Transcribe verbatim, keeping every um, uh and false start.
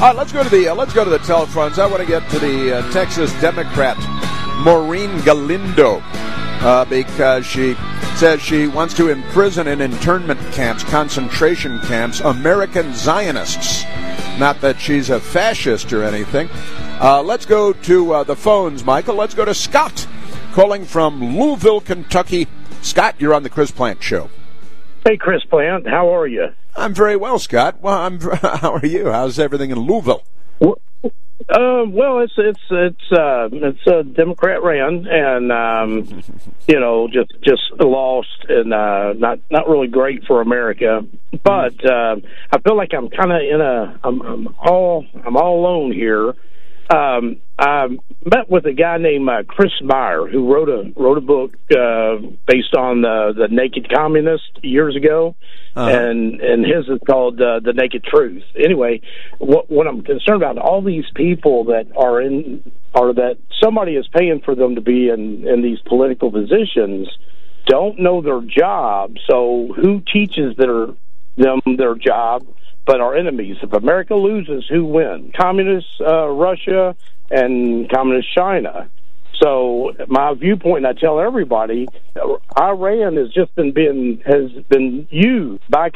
right, let's go to the uh, let's go to the telephones. I want to get to the uh, Texas Democrat Maureen Galindo uh, because she says she wants to imprison in internment camps, concentration camps, American Zionists. Not that she's a fascist or anything. Uh, let's go to uh, the phones, Michael. Let's go to Scott, calling from Louisville, Kentucky. Scott, you're on the Chris Plant Show. Hey, Chris Plant. How are you? I'm very well, Scott. Well, I'm. How are you? How's everything in Louisville? Well, uh, well it's it's it's uh, it's a Democrat ran, and um, you know, just just lost, and uh, not not really great for America. But uh, I feel like I'm kind of in a I'm, I'm all I'm all alone here. Um, I met with a guy named uh, Chris Meyer, who wrote a wrote a book uh, based on the the Naked Communist years ago, uh-huh. and and his is called uh, The Naked Truth. Anyway, what, what I'm concerned about, all these people that are in, are that somebody is paying for them to be in in these political positions, don't know their job. So who teaches their them their job? But our enemies. If America loses, who wins? Communist uh, Russia and Communist China. So my viewpoint, and I tell everybody, Iran has just been being has been used by